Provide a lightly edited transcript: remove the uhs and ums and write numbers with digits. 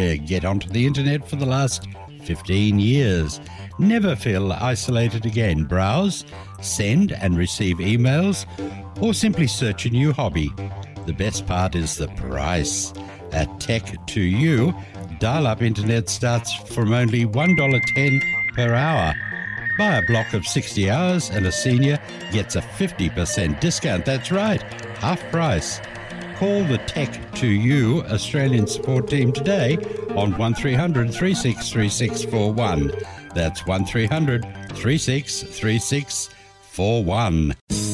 to get onto the internet for the last 15 years. Never feel isolated again. Browse, send and receive emails, or simply search a new hobby. The best part is the price. At Tech2U, dial-up internet starts from only $1.10 per hour. Buy a block of 60 hours and a senior gets a 50% discount. That's right, half price. Call the Tech2U Australian support team today on 1300 363641. That's 1300 363641.